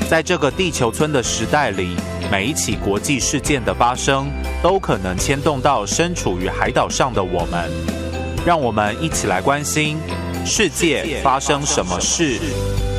在这个地球村的时代里，每一起国际事件的发生，都可能牵动到身处于海岛上的我们。让我们一起来关心世界发生什么事。